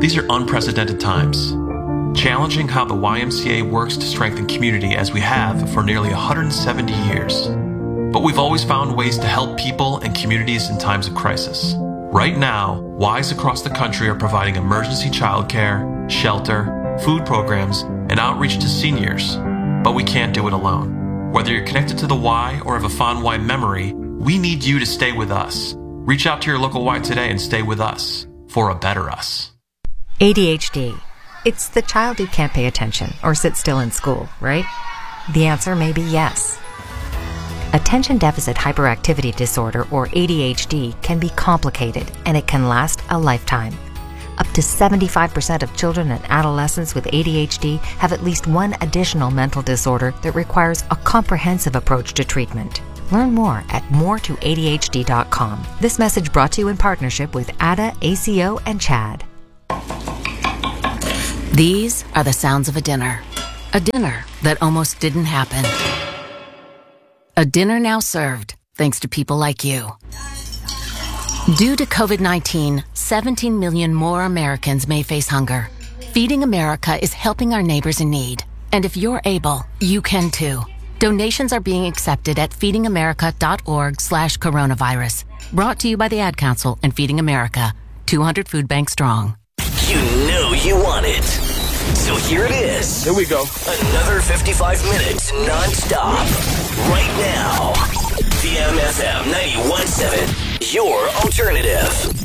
These are unprecedented times, challenging how the YMCA works to strengthen community as we have for nearly 170 years. But we've always found ways to help people and communities in times of crisis. Right now, Ys across the country are providing emergency childcare, shelter, food programs, and outreach to seniors. But we can't do it alone. Whether you're connected to the Y or have a fond Y memory, we need you to stay with us. Reach out to your local Y today and stay with us for a better us. ADHD. It's the child who can't pay attention or sit still in school, right? The answer may be yes. Attention Deficit Hyperactivity Disorder, or ADHD, can be complicated and it can last a lifetime. Up to 75% of children and adolescents with ADHD have at least one additional mental disorder that requires a comprehensive approach to treatment. Learn more at moretoadhd.com. This message brought to you in partnership with ADA, ACO, and CHAD. These are the sounds of a dinner. A dinner that almost didn't happen. A dinner now served, thanks to people like you. Due to COVID-19, 17 million more Americans may face hunger. Feeding America is helping our neighbors in need. And if you're able, you can too. Donations are being accepted at feedingamerica.org/coronavirus. Brought to you by the Ad Council and Feeding America, 200 food banks strong. You know you want it. So here it is. Here we go. Another 55 minutes non-stop. Right now. VMFM 91.7. Your alternative.